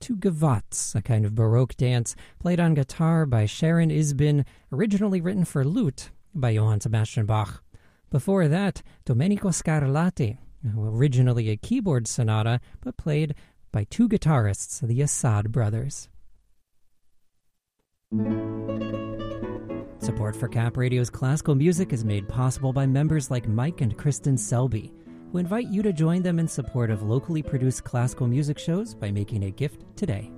to Gavottes, a kind of Baroque dance played on guitar by Sharon Isbin, originally written for lute by Johann Sebastian Bach. Before that, Domenico Scarlatti, originally a keyboard sonata, but played by two guitarists, the Assad brothers. Support for Cap Radio's classical music is made possible by members like Mike and Kristen Selby, who invite you to join them in support of locally produced classical music shows by making a gift today.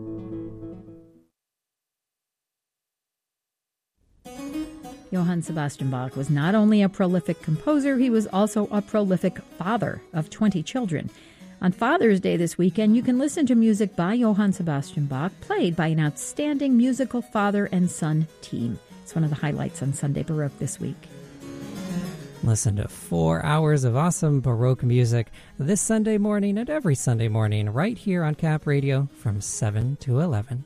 Johann Sebastian Bach was not only a prolific composer, he was also a prolific father of 20 children. On Father's Day this weekend, you can listen to music by Johann Sebastian Bach, played by an outstanding musical father and son team. It's one of the highlights on Sunday Baroque this week. Listen to 4 hours of awesome Baroque music this Sunday morning and every Sunday morning right here on Cap Radio from 7 to 11.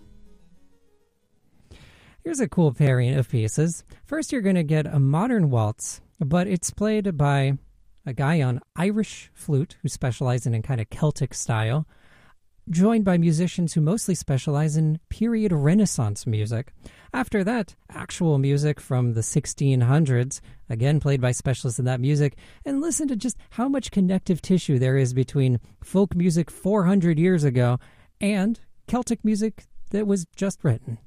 Here's a cool pairing of pieces. First, you're going to get a modern waltz, but it's played by a guy on Irish flute who specializes in kind of Celtic style, joined by musicians who mostly specialize in period Renaissance music. After that, actual music from the 1600s, again played by specialists in that music, and listen to just how much connective tissue there is between folk music 400 years ago and Celtic music that was just written.